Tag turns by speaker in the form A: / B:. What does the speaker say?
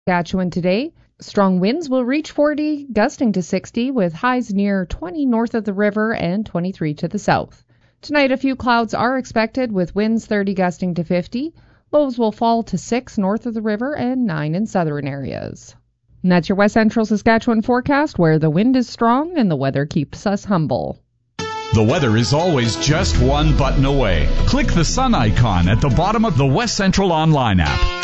A: Saskatchewan today. Strong winds will reach 40, gusting to 60, with highs near 20 north of the river and 23 to the south. Tonight, a few clouds are expected, with winds 30 gusting to 50. Lows will fall to 6 north of the river and 9 in southern areas. And that's your West Central Saskatchewan forecast, where the wind is strong and the weather keeps us humble.
B: The weather is always just one button away. Click the sun icon at the bottom of the West Central Online app.